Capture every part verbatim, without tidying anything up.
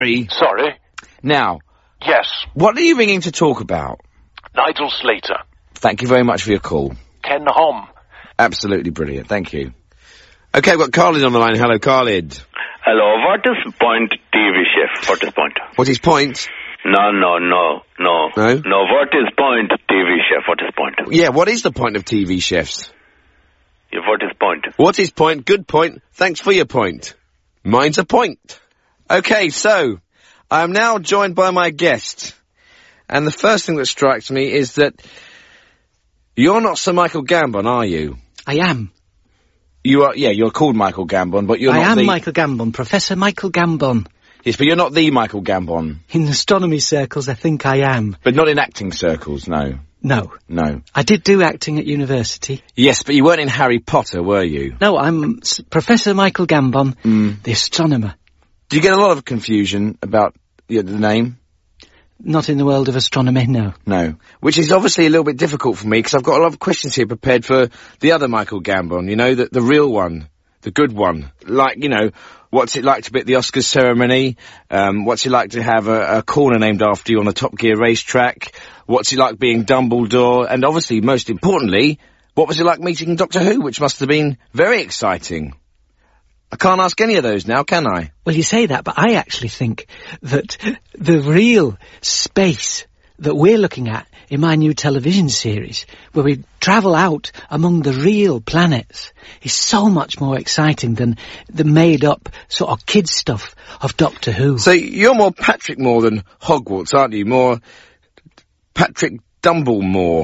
Sorry? Now. Yes. What are you ringing to talk about? Nigel Slater. Thank you very much for your call. Ken Hom. Absolutely brilliant, thank you. Okay, I've got Khalid on the line. Hello, Khalid. Hello, what is point T V chef? What is point? What is point? No, no, no, no. No? No, what is point T V chef? What is point? Yeah, what is the point of T V chefs? Yeah, what is point? What is point? Good point. Thanks for your point. Mine's a point. Okay, so, I am now joined by my guest. And the first thing that strikes me is that you're not Sir Michael Gambon, are you? I am. You are, yeah, you're called Michael Gambon, but you're I not am the... Michael Gambon, Professor Michael Gambon. Yes, but you're not the Michael Gambon. In astronomy circles, I think I am. But not in acting circles, no. No. No. I did do acting at university. Yes, but you weren't in Harry Potter, were you? No, I'm S- Professor Michael Gambon, mm. the astronomer. Do you get a lot of confusion about yeah, the name? Not in the world of astronomy, no. No. Which is obviously a little bit difficult for me, because I've got a lot of questions here prepared for the other Michael Gambon, you know, the, the real one, the good one. Like, you know, what's it like to be at the Oscars ceremony? Um, what's it like to have a, a corner named after you on a Top Gear racetrack? What's it like being Dumbledore? And obviously, most importantly, what was it like meeting Doctor Who, which must have been very exciting? I can't ask any of those now, can I? Well, you say that, but I actually think that the real space that we're looking at in my new television series, where we travel out among the real planets, is so much more exciting than the made-up sort of kids stuff of Doctor Who. So you're more Patrick Moore than Hogwarts, aren't you? More Patrick Dumbledore.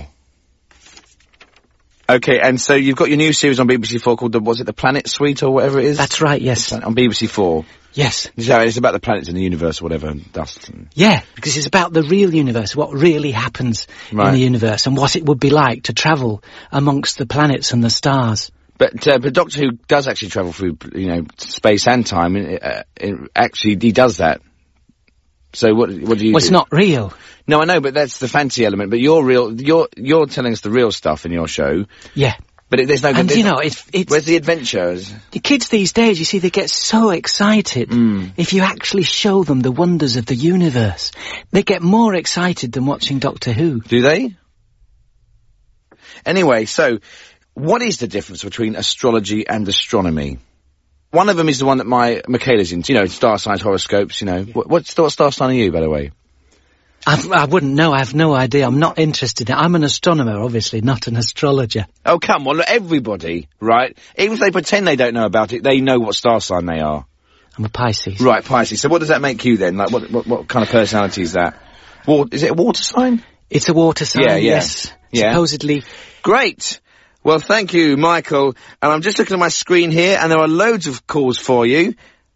Okay, and so you've got your new series on B B C Four called the, was it the Planet Suite or whatever it is? That's right, yes. On B B C Four. Yes. So it's about the planets in the universe or whatever, and dust. And... Yeah, because it's about the real universe, what really happens right. in the universe, and what it would be like to travel amongst the planets and the stars. But, uh, but Doctor Who does actually travel through, you know, space and time. It, uh, it, actually, he does that. So what, what do you Well, do? it's not real. No, I know, but that's the fancy element. But you're real, you're, you're telling us the real stuff in your show. Yeah. But it, there's no... And, there's you know, it's, it's... Where's the adventures? The kids these days, you see, they get so excited mm. if you actually show them the wonders of the universe. They get more excited than watching Doctor Who. Do they? Anyway, so, what is the difference between astrology and astronomy? One of them is the one that my Michaela's into, you know, star signs, horoscopes, you know. Yeah. What, what, what star sign are you, by the way? I've, I wouldn't know, I have no idea, I'm not interested in it. I'm an astronomer, obviously, not an astrologer. Oh, come on, look, everybody, right? Even if they pretend they don't know about it, they know what star sign they are. I'm a Pisces. Right, Pisces. So what does that make you then? Like, what, what, what kind of personality is that? Wa- is it a water sign? It's a water sign, yeah, yeah. yes. Yeah. Supposedly. Great! Well, thank you, Michael. And I'm just looking at my screen here, and there are loads of calls for you.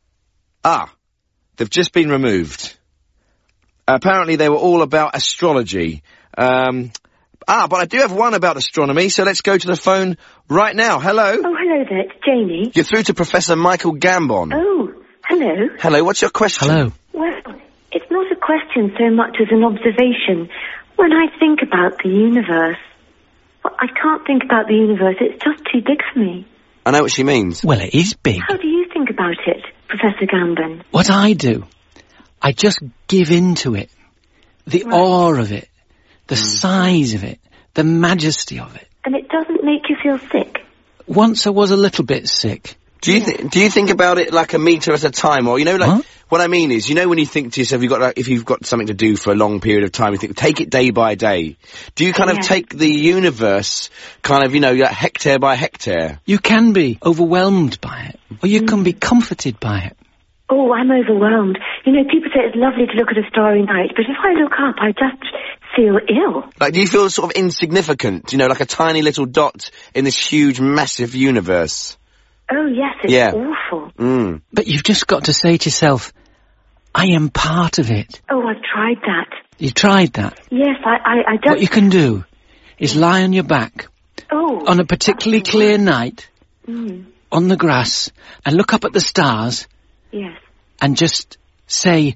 Ah, they've just been removed. Apparently they were all about astrology. Um, ah, but I do have one about astronomy, so let's go to the phone right now. Hello? Oh, hello there, it's Janie. You're through to Professor Michael Gambon. Oh, hello. Hello, what's your question? Hello. Well, it's not a question so much as an observation. When I think about the universe, well, I can't think about the universe, it's just too big for me. I know what she means. Well, it is big. How do you think about it, Professor Gambon? What I do, I just give in to it. The right. awe of it, the mm. size of it, the majesty of it. And it doesn't make you feel sick? Once I was a little bit sick. Do you yeah. th- do you think about it like a metre at a time, or you know, like huh? what I mean is, you know, when you think to yourself, you've got like, if you've got something to do for a long period of time, you think take it day by day. Do you kind yeah. of take the universe, kind of, you know, like hectare by hectare? You can be overwhelmed by it, or you mm. can be comforted by it. Oh, I'm overwhelmed. You know, people say it's lovely to look at a starry night, but if I look up, I just feel ill. Like, do you feel sort of insignificant? You know, like a tiny little dot in this huge, massive universe? Oh, yes, it's yeah. awful. Mm. But you've just got to say to yourself, I am part of it. Oh, I've tried that. You've tried that? Yes, I, I, I just... What you can do is lie on your back oh, on a particularly clear night mm. on the grass and look up at the stars. Yes. And just say,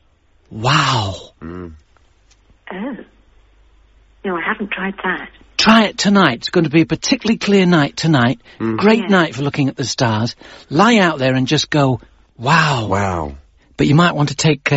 wow. Mm. Oh. No, I haven't tried that. Try it tonight. It's going to be a particularly clear night tonight. Mm. Great yes. night for looking at the stars. Lie out there and just go, wow. Wow. but you might want to take